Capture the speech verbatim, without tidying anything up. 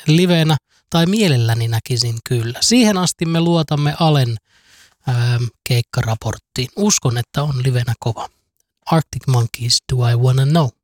livenä tai mielelläni näkisin kyllä. Siihen asti me luotamme Alen ää, keikkaraporttiin. Uskon, että on livenä kova. Arctic Monkeys, Do I Wanna Know?